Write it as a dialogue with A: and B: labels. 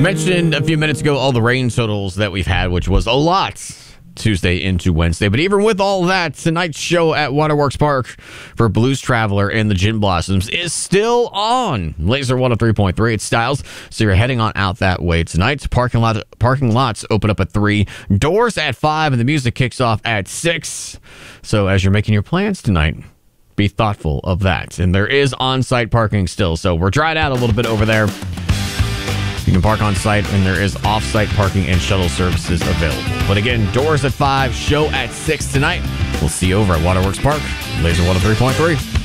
A: Mentioned a few minutes ago all the rain totals that we've had, which was a lot Tuesday into Wednesday. But even with all that, tonight's show at Waterworks Park for Blues Traveler and the Gin Blossoms is still on. Laser 103.3, it's Styles. So you're heading on out that way tonight. Parking lots open up at 3, doors at 5, and the music kicks off at 6. So as you're making your plans tonight, be thoughtful of that. And there is on-site parking still, so we're dried out a little bit over there. You can park on site, and there is off-site parking and shuttle services available. But again, doors at 5, show at 6 tonight. We'll see you over at Waterworks Park, Laser 103.3.